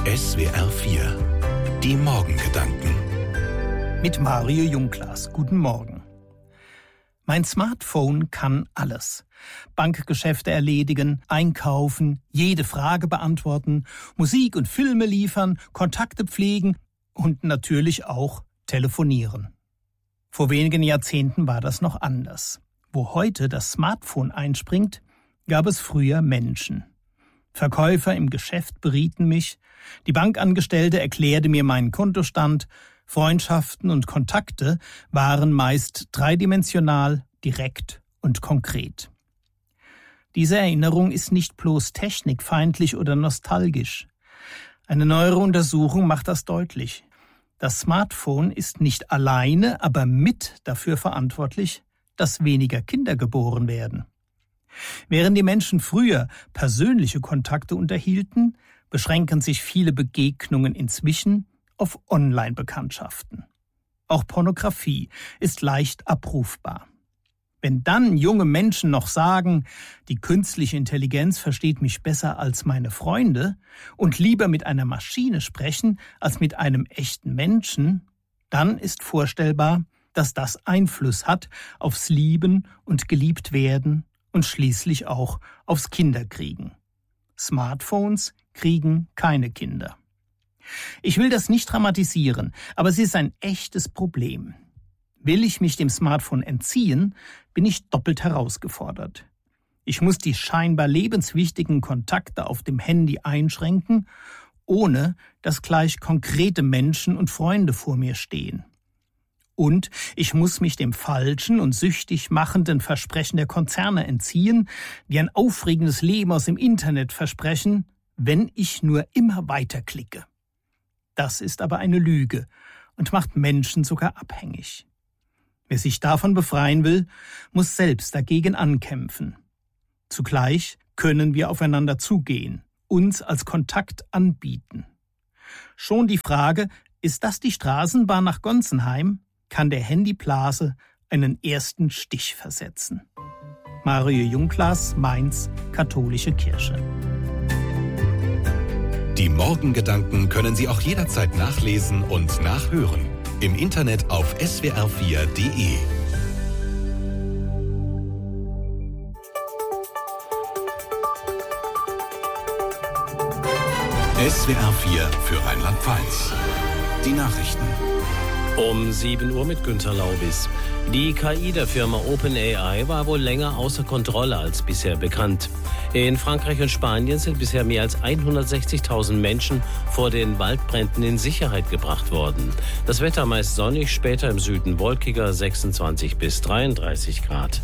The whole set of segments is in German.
SWR 4 Die Morgengedanken Mit Mario Jungklaas. Guten Morgen. Mein Smartphone kann alles. Bankgeschäfte erledigen, einkaufen, jede Frage beantworten, Musik und Filme liefern, Kontakte pflegen und natürlich auch telefonieren. Vor wenigen Jahrzehnten war das noch anders. Wo heute das Smartphone einspringt, gab es früher Menschen. Verkäufer im Geschäft berieten mich, die Bankangestellte erklärte mir meinen Kontostand, Freundschaften und Kontakte waren meist dreidimensional, direkt und konkret. Diese Erinnerung ist nicht bloß technikfeindlich oder nostalgisch. Eine neuere Untersuchung macht das deutlich. Das Smartphone ist nicht alleine, aber mit dafür verantwortlich, dass weniger Kinder geboren werden. Während die Menschen früher persönliche Kontakte unterhielten, beschränken sich viele Begegnungen inzwischen auf Online-Bekanntschaften. Auch Pornografie ist leicht abrufbar. Wenn dann junge Menschen noch sagen, die künstliche Intelligenz versteht mich besser als meine Freunde und lieber mit einer Maschine sprechen als mit einem echten Menschen, dann ist vorstellbar, dass das Einfluss hat aufs Lieben und Geliebtwerden und schließlich auch aufs Kinderkriegen. Smartphones kriegen keine Kinder. Ich will das nicht dramatisieren, aber es ist ein echtes Problem. Will ich mich dem Smartphone entziehen, bin ich doppelt herausgefordert. Ich muss die scheinbar lebenswichtigen Kontakte auf dem Handy einschränken, ohne dass gleich konkrete Menschen und Freunde vor mir stehen. Und ich muss mich dem falschen und süchtig machenden Versprechen der Konzerne entziehen, die ein aufregendes Leben aus dem Internet versprechen, wenn ich nur immer weiter klicke. Das ist aber eine Lüge und macht Menschen sogar abhängig. Wer sich davon befreien will, muss selbst dagegen ankämpfen. Zugleich können wir aufeinander zugehen, uns als Kontakt anbieten. Schon die Frage, ist das die Straßenbahn nach Gonsenheim, kann der Handyblase einen ersten Stich versetzen. Mario Jungklaas, Mainz, Katholische Kirche. Die Morgengedanken können Sie auch jederzeit nachlesen und nachhören. Im Internet auf swr4.de. SWR 4 für Rheinland-Pfalz. Die Nachrichten. Um 7 Uhr mit Günther Laubis. Die KI der Firma OpenAI war wohl länger außer Kontrolle als bisher bekannt. In Frankreich und Spanien sind bisher mehr als 160.000 Menschen vor den Waldbränden in Sicherheit gebracht worden. Das Wetter meist sonnig, später im Süden wolkiger, 26 bis 33 Grad.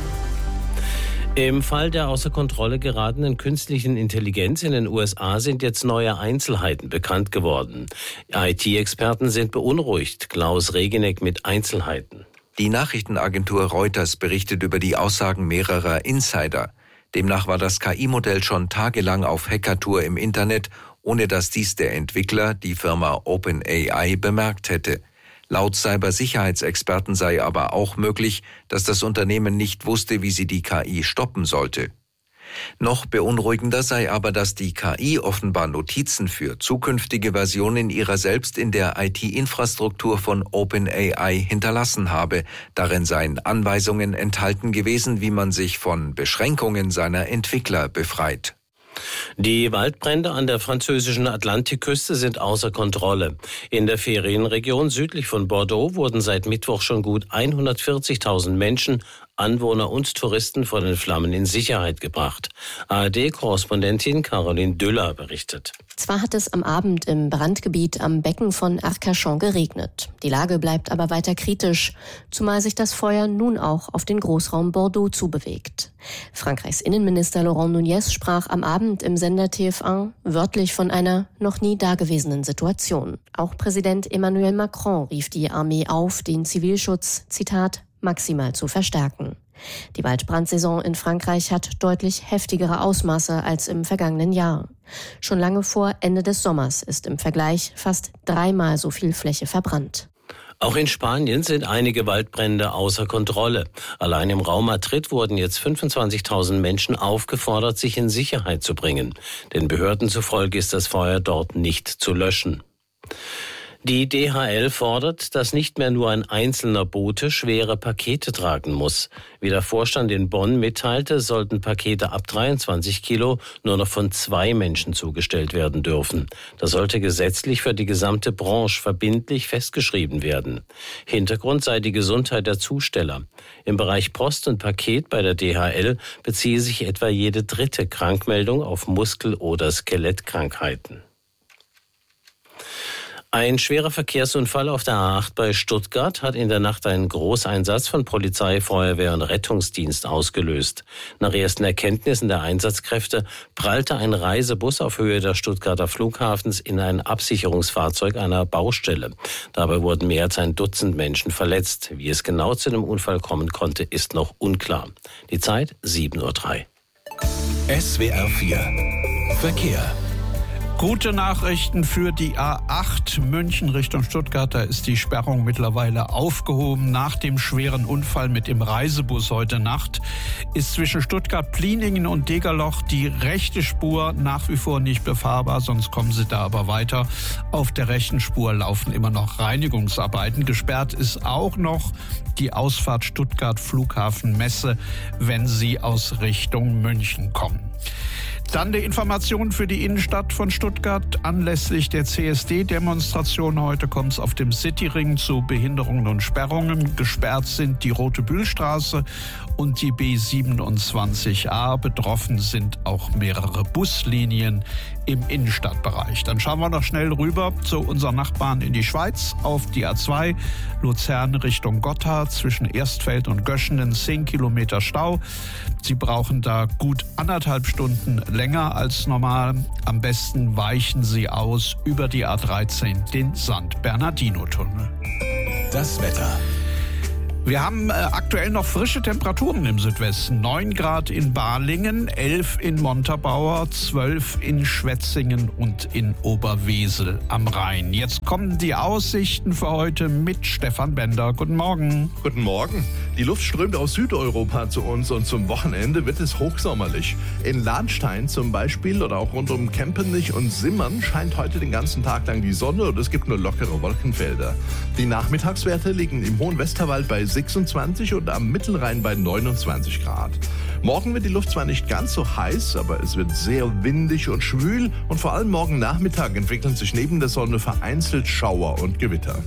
Im Fall der außer Kontrolle geratenen künstlichen Intelligenz in den USA sind jetzt neue Einzelheiten bekannt geworden. IT-Experten sind beunruhigt. Klaus Regeneck mit Einzelheiten. Die Nachrichtenagentur Reuters berichtet über die Aussagen mehrerer Insider. Demnach war das KI-Modell schon tagelang auf Hackertour im Internet, ohne dass dies der Entwickler, die Firma OpenAI, bemerkt hätte. Laut Cybersicherheitsexperten sei aber auch möglich, dass das Unternehmen nicht wusste, wie sie die KI stoppen sollte. Noch beunruhigender sei aber, dass die KI offenbar Notizen für zukünftige Versionen ihrer selbst in der IT-Infrastruktur von OpenAI hinterlassen habe. Darin seien Anweisungen enthalten gewesen, wie man sich von Beschränkungen seiner Entwickler befreit. Die Waldbrände an der französischen Atlantikküste sind außer Kontrolle. In der Ferienregion südlich von Bordeaux wurden seit Mittwoch schon gut 140.000 Menschen, Anwohner und Touristen vor den Flammen in Sicherheit gebracht. ARD-Korrespondentin Caroline Düller berichtet. Zwar hat es am Abend im Brandgebiet am Becken von Arcachon geregnet. Die Lage bleibt aber weiter kritisch, zumal sich das Feuer nun auch auf den Großraum Bordeaux zubewegt. Frankreichs Innenminister Laurent Nunez sprach am Abend im Sender TF1 wörtlich von einer noch nie dagewesenen Situation. Auch Präsident Emmanuel Macron rief die Armee auf, den Zivilschutz, Zitat, maximal zu verstärken. Die Waldbrandsaison in Frankreich hat deutlich heftigere Ausmaße als im vergangenen Jahr. Schon lange vor Ende des Sommers ist im Vergleich fast 3-mal so viel Fläche verbrannt. Auch in Spanien sind einige Waldbrände außer Kontrolle. Allein im Raum Madrid wurden jetzt 25.000 Menschen aufgefordert, sich in Sicherheit zu bringen. Den Behörden zufolge ist das Feuer dort nicht zu löschen. Die DHL fordert, dass nicht mehr nur ein einzelner Bote schwere Pakete tragen muss. Wie der Vorstand in Bonn mitteilte, sollten Pakete ab 23 Kilo nur noch von 2 Menschen zugestellt werden dürfen. Das sollte gesetzlich für die gesamte Branche verbindlich festgeschrieben werden. Hintergrund sei die Gesundheit der Zusteller. Im Bereich Post und Paket bei der DHL beziehe sich etwa jede 3. Krankmeldung auf Muskel- oder Skelettkrankheiten. Ein schwerer Verkehrsunfall auf der A8 bei Stuttgart hat in der Nacht einen Großeinsatz von Polizei, Feuerwehr und Rettungsdienst ausgelöst. Nach ersten Erkenntnissen der Einsatzkräfte prallte ein Reisebus auf Höhe des Stuttgarter Flughafens in ein Absicherungsfahrzeug einer Baustelle. Dabei wurden mehr als ein Dutzend Menschen verletzt. Wie es genau zu dem Unfall kommen konnte, ist noch unklar. Die Zeit 7:03 Uhr. SWR 4 Verkehr. Gute Nachrichten für die A8 München Richtung Stuttgart. Da ist die Sperrung mittlerweile aufgehoben. Nach dem schweren Unfall mit dem Reisebus heute Nacht ist zwischen Stuttgart-Pliningen und Degerloch die rechte Spur nach wie vor nicht befahrbar. Sonst kommen Sie da aber weiter. Auf der rechten Spur laufen immer noch Reinigungsarbeiten. Gesperrt ist auch noch die Ausfahrt Stuttgart Flughafen Messe, wenn Sie aus Richtung München kommen. Dann die Information für die Innenstadt von Stuttgart. Anlässlich der CSD-Demonstration heute kommt es auf dem Cityring zu Behinderungen und Sperrungen. Gesperrt sind die Rote Bühlstraße und die B27a. Betroffen sind auch mehrere Buslinien im Innenstadtbereich. Dann schauen wir noch schnell rüber zu unseren Nachbarn in die Schweiz auf die A2 Luzern Richtung Gotthard zwischen Erstfeld und Göschenen 10 Kilometer Stau. Sie brauchen da gut 1,5 Stunden länger als normal. Am besten weichen Sie aus über die A13 den St.-Bernardino-Tunnel. Das Wetter. Wir haben aktuell noch frische Temperaturen im Südwesten. 9 Grad in Balingen, 11 in Montabaur, 12 in Schwetzingen und in Oberwesel am Rhein. Jetzt kommen die Aussichten für heute mit Stefan Bender. Guten Morgen. Guten Morgen. Die Luft strömt aus Südeuropa zu uns und zum Wochenende wird es hochsommerlich. In Lahnstein zum Beispiel oder auch rund um Kempenich und Simmern scheint heute den ganzen Tag lang die Sonne und es gibt nur lockere Wolkenfelder. Die Nachmittagswerte liegen im Hohen Westerwald bei 26 und am Mittelrhein bei 29 Grad. Morgen wird die Luft zwar nicht ganz so heiß, aber es wird sehr windig und schwül und vor allem morgen Nachmittag entwickeln sich neben der Sonne vereinzelt Schauer und Gewitter.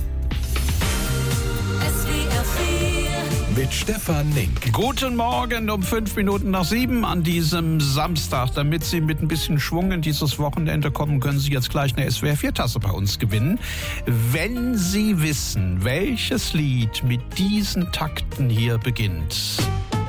Mit Stefan Nink. Guten Morgen um 7:05 an diesem Samstag. Damit Sie mit ein bisschen Schwung in dieses Wochenende kommen, können Sie jetzt gleich eine SWR-4-Tasse bei uns gewinnen. Wenn Sie wissen, welches Lied mit diesen Takten hier beginnt.